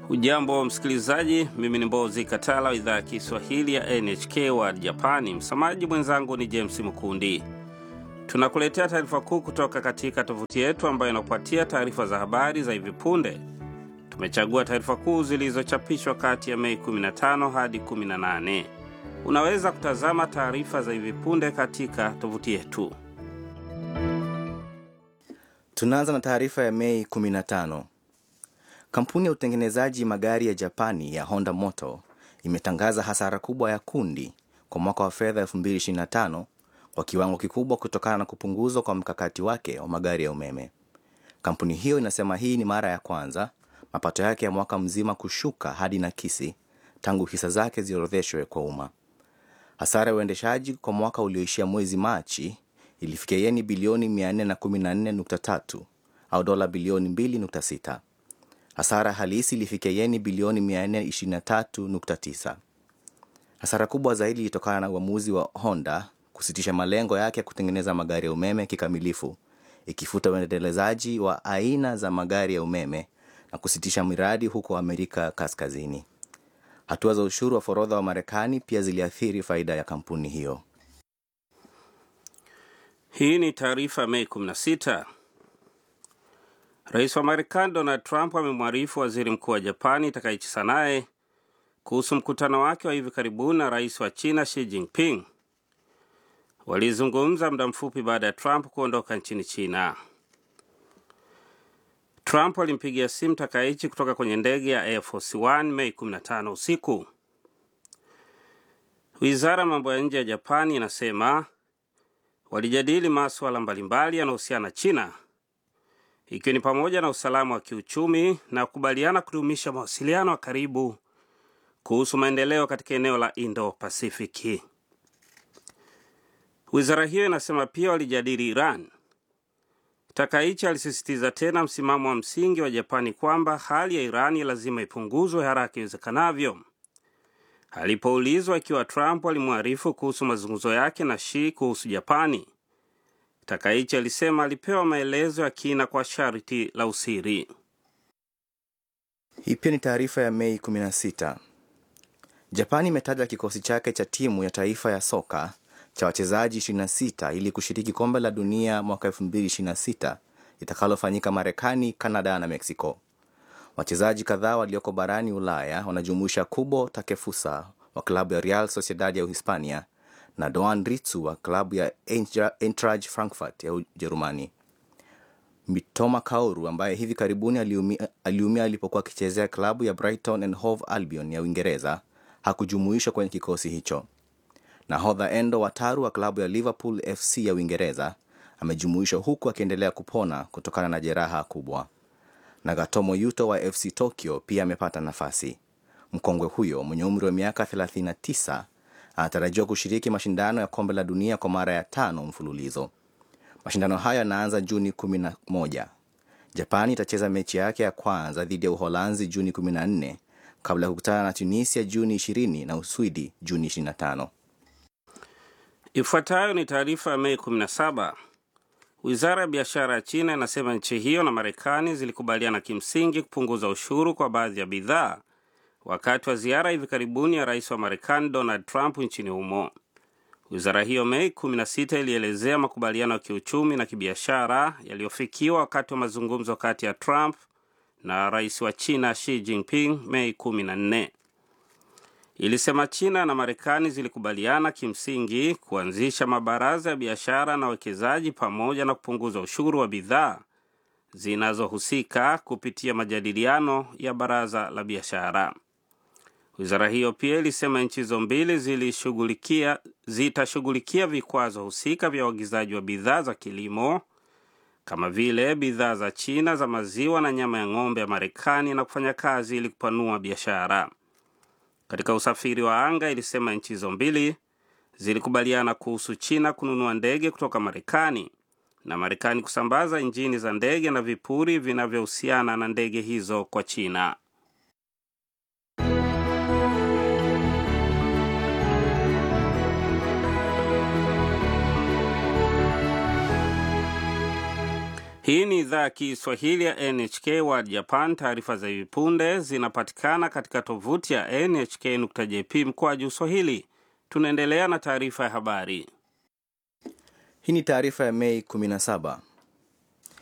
Ujambo msikilizaji, mimi ni Mbozi Katala, idhaa ya Kiswahili ya NHK World Japani. Msamaji mwenzangu ni James Mukundi. Tunakuletea taarifa kuu kutoka katika tovuti yetu ambayo inakupatia taarifa za habari za hivi punde. Tumechagua taarifa kuu zilizochapishwa kati ya Mei 15 hadi 18. Unaweza kutazama taarifa za hivi punde katika tovuti yetu. Tunaanza na taarifa ya Mei 15. Kampuni ya utengenezaji magari ya Japani ya Honda Motor imetangaza hasara kubwa ya kundi kwa mwaka wa fedha 2025 kwa kiwango kikubwa kutokana na kupunguzwa kwa mkakati wake wa magari ya umeme. Kampuni hiyo inasema hii ni mara ya kwanza mapato yake ya mwaka mzima kushuka hadi nakisi tangu hisa zake ziorodheshwe kwa umma. Hasara ya uendeshaji kwa mwaka ulioishia mwezi Machi ilifikia yeni bilioni 414.3 au dola bilioni 2.6. Hasara halisi ilifikia yeni bilioni 423.9. Hasara kubwa zaidi ilitokana na uamuzi wa Honda kusitisha malengo yake ya kutengeneza magari ya umeme kikamilifu, ikifuta uendelezaji wa aina za magari ya umeme na kusitisha miradi huko Amerika Kaskazini. Hatua za ushuru wa forodha wa Marekani pia ziliathiri faida ya kampuni hiyo. Hii ni taarifa Mei 16. Rais wa Marekani Donald Trump amemwarifu waziri mkuu wa Japani Takaichi Sanae kuhusu mkutano wake wa hivi karibuni na rais wa China Xi Jinping. Walizungumza muda mfupi baada ya Trump kuondoka nchini China. Trump alimpigia simu Takaichi kutoka kwenye ndege ya Air Force One Mei 15 usiku. Wizara ya mambo ya nje ya Japani inasema walijadili masuala mbalimbali yanayohusiana na China, ikiwa ni pamoja na usalama wa kiuchumi na kukubaliana kudumisha mawasiliano ya karibu kuhusu maendeleo katika eneo la Indo-Pasifiki. Wizara hiyo inasema pia walijadili Iran. Takaichi alisisitiza tena msimamo wa msingi wa Japani kwamba hali ya Iran lazima ipunguzwe haraka iwezekanavyo. Alipoulizwa ikiwa Trump alimwarifu kuhusu mazungumzo yake na Xi kuhusu Japani, Takaichi alisema alipewa maelezo ya kina kwa sharti la usiri. Hii pia ni taarifa ya Mei 16. Japani imetaja kikosi chake cha timu ya taifa ya soka cha wachezaji 26 ili kushiriki kombe la dunia mwaka 2026 itakalofanyika Marekani, Kanada na Mexico. Wachezaji kadhaa walioko barani Ulaya wanajumuisha Kubo Takefusa wa klabu ya Real Sociedad ya Uhispania na Doan Ritsu wa klabu ya Eintracht Frankfurt ya Ujerumani. Mitoma Kaoru ambaye hivi karibuni aliumia alipokuwa akichezea klabu ya Brighton and Hove Albion ya Uingereza hakujumuishwa kwenye kikosi hicho. Nahodha Endo Wataru wa klabu ya Liverpool FC ya Uingereza amejumuishwa huku akiendelea kupona kutokana na jeraha kubwa. Nagatomo Yuto wa FC Tokyo pia amepata nafasi. Mkongwe huyo mwenye umri wa miaka 39 anatarajiwa kushiriki mashindano ya kombe la dunia kwa mara ya 5 mfululizo. Mashindano haya yanaanza Juni 11. Japani itacheza mechi yake ya kwanza dhidi ya Uholanzi Juni 14 kabla ya kukutana na Tunisia Juni 20 na Uswidi Juni 25. Ifuatayo ni taarifa ya Mei 17. Wizara ya biashara ya China inasema nchi hiyo na Marekani zilikubaliana kimsingi kupunguza ushuru kwa baadhi ya bidhaa wakati wa ziara hivi karibuni ya rais wa Marekani Donald Trump nchini humo. Wizara hiyo Mei 16 ilielezea makubaliano ya kiuchumi na kibiashara yaliyofikiwa wakati wa mazungumzo kati ya Trump na rais wa China Xi Jinping Mei 14. Ilisema China na Marekani zilikubaliana kimsingi kuanzisha mabaraza ya biashara na wekezaji pamoja na kupunguza ushuru wa bidhaa zinazohusika kupitia majadiliano ya baraza la biashara. Wizara hiyo pia ilisema nchi hizo mbili zitashughulikia vikwazo husika vya uagizaji wa bidhaa za kilimo kama vile bidhaa za China za maziwa na nyama ya ng'ombe ya Marekani na kufanya kazi ili kupanua biashara. Katika usafiri wa anga ilisema nchi hizo mbili zilikubaliana kuhusu China kununua ndege kutoka Marekani na Marekani kusambaza injini za ndege na vipuri vinavyohusiana na ndege hizo kwa China. Hii ni idhaa ya Kiswahili ya NHK World Japan. Taarifa za hivi punde zinapatikana katika tovuti ya nhk.jp mkwaju Swahili. Tunaendelea na taarifa ya habari. Hii ni taarifa ya Mei 17.